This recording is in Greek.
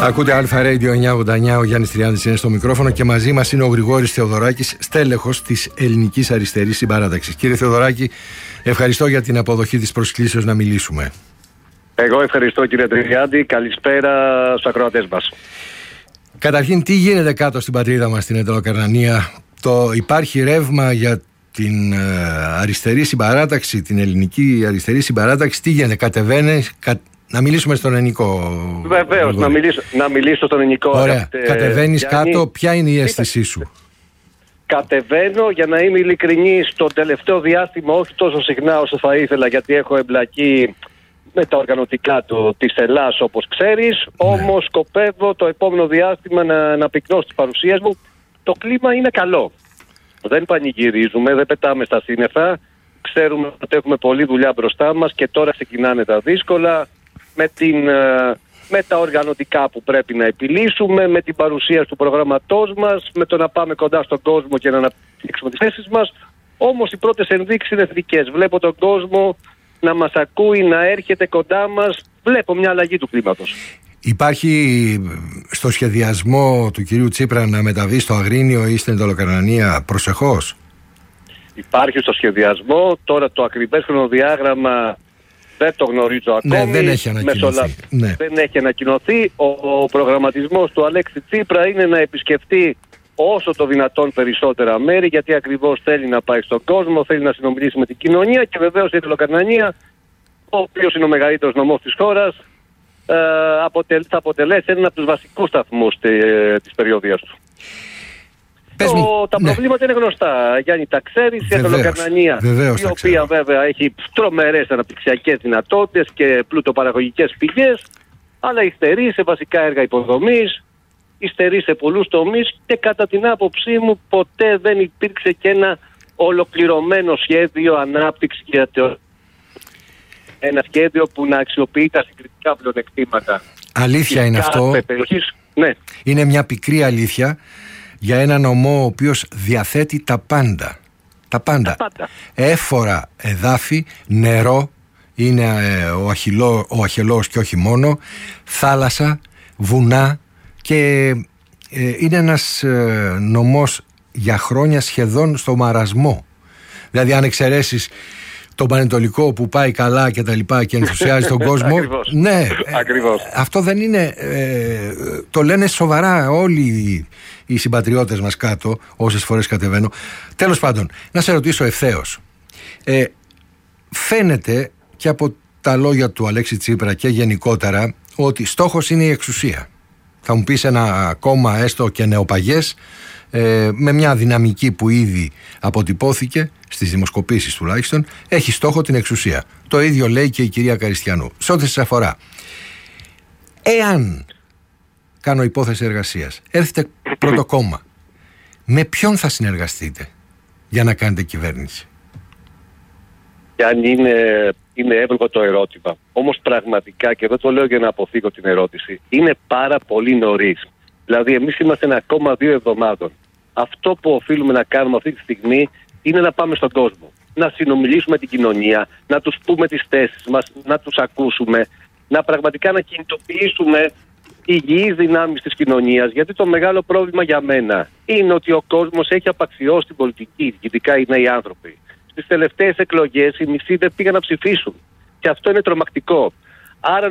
Ακούτε Αλφα Radio 989, ο Γιάννης Τριάντης είναι στο μικρόφωνο και μαζί μας είναι ο Γρηγόρης Θεοδωράκης, στέλεχος της Ελληνικής Αριστερής Συμπαράταξης. Κύριε Θεοδωράκη, ευχαριστώ για την αποδοχή της προσκλήσεως να μιλήσουμε. Εγώ ευχαριστώ, κύριε Τριάντη. Καλησπέρα στους ακροατές μας. Καταρχήν, τι γίνεται κάτω στην πατρίδα μας, στην Εντολοκαρνανία? Υπάρχει ρεύμα για την αριστερή συμπαράταξη, την Ελληνική Αριστερή Συμπαράταξη? Τι γίνεται, κατεβαίνει? Να μιλήσουμε στον ελληνικό. Βεβαίως, να μιλήσω στον ελληνικό. Ωραία. Κατεβαίνεις κάτω, ποια είναι η αίσθησή σου? Κατεβαίνω, για να είμαι ειλικρινής, το τελευταίο διάστημα όχι τόσο συχνά όσο θα ήθελα, γιατί έχω εμπλακεί με τα οργανωτικά της Ελλάς, όπως ξέρεις. Ναι. Όμως σκοπεύω το επόμενο διάστημα να πυκνώσω τις παρουσίες μου. Το κλίμα είναι καλό. Δεν πανηγυρίζουμε, δεν πετάμε στα σύννεφα. Ξέρουμε ότι έχουμε πολλή δουλειά μπροστά μας και τώρα ξεκινάνε τα δύσκολα. Με τα οργανωτικά που πρέπει να επιλύσουμε, με την παρουσία του προγραμματός μας, με το να πάμε κοντά στον κόσμο και να αναπτύξουμε τις θέσεις μας. Όμως οι πρώτες ενδείξεις είναι θετικές. Βλέπω τον κόσμο να μας ακούει, να έρχεται κοντά μας. Βλέπω μια αλλαγή του κλίματος. Υπάρχει στο σχεδιασμό του κυρίου Τσίπρα να μεταβεί στο Αγρίνιο ή στην Εντολοκαρνανία προσεχώς? Υπάρχει στο σχεδιασμό. Τώρα το ακριβές χρονοδιάγραμμα δεν το γνωρίζω ακόμη. Ναι, δεν έχει ανακοινωθεί. Ναι. Δεν έχει ανακοινωθεί. Ο προγραμματισμός του Αλέξη Τσίπρα είναι να επισκεφτεί όσο το δυνατόν περισσότερα μέρη, γιατί ακριβώς θέλει να πάει στον κόσμο, θέλει να συνομιλήσει με την κοινωνία και βεβαίως η Εντολοκαρνανία, ο οποίος είναι ο μεγαλύτερος νομός της χώρας, θα αποτελέσει ένα από τους βασικούς σταθμούς της περιοδίας του. Τα προβλήματα είναι γνωστά. Γιάννη, τα ξέρεις, η Εντολοκαρνανία, η οποία βέβαια έχει τρομερές αναπτυξιακές δυνατότητες και πλουτοπαραγωγικές πηγές, αλλά υστερεί σε βασικά έργα υποδομής, υστερεί σε πολλούς τομείς και κατά την άποψή μου ποτέ δεν υπήρξε και ένα ολοκληρωμένο σχέδιο ανάπτυξης για ένα σχέδιο που να αξιοποιεί τα συγκριτικά πλεονεκτήματα. Αλήθεια είναι αυτό. Ναι. Είναι μια πικρή αλήθεια για ένα νομό ο οποίος διαθέτει τα πάντα. Τα πάντα. Έφορα εδάφη, νερό, είναι ο Αχελός και όχι μόνο, θάλασσα, βουνά, και είναι ένας νομός για χρόνια σχεδόν στο μαρασμό. Δηλαδή αν εξαιρέσεις τον Πανετολικό που πάει καλά και τα λοιπά και ενθουσιάζει τον κόσμο. Ναι, αυτό δεν είναι, το λένε σοβαρά όλοι οι συμπατριώτες μας κάτω, όσες φορές κατεβαίνω. Τέλος πάντων, να σε ρωτήσω ευθέως, φαίνεται και από τα λόγια του Αλέξη Τσίπρα και γενικότερα ότι στόχος είναι η εξουσία. Θα μου πεις ένα κόμμα έστω και νεοπαγές, με μια δυναμική που ήδη αποτυπώθηκε στις δημοσκοπήσεις τουλάχιστον, έχει στόχο την εξουσία. Το ίδιο λέει και η κυρία Καριστιανού. Σε ό,τι σας αφορά, εάν, κάνω υπόθεση εργασίας, έρθετε πρώτο κόμμα, με ποιον θα συνεργαστείτε για να κάνετε κυβέρνηση? Αν είναι εύλογο το ερώτημα. Όμως πραγματικά, και δεν το λέω για να αποφύγω την ερώτηση, είναι πάρα πολύ νωρίς. Δηλαδή εμείς είμαστε ένα ακόμα 2 εβδομάδων. Αυτό που οφείλουμε να κάνουμε αυτή τη στιγμή είναι να πάμε στον κόσμο. Να συνομιλήσουμε την κοινωνία, να τους πούμε τις θέσεις μας, να τους ακούσουμε, να πραγματικά να κινητοποιήσουμε υγιείς δυνάμεις της κοινωνίας. Γιατί το μεγάλο πρόβλημα για μένα είναι ότι ο κόσμος έχει απαξιώσει την πολιτική, ειδικά οι νέοι άνθρωποι. Στις τελευταίες εκλογές οι μισοί δεν πήγαν να ψηφίσουν. Και αυτό είναι τρομακτικό. Άρα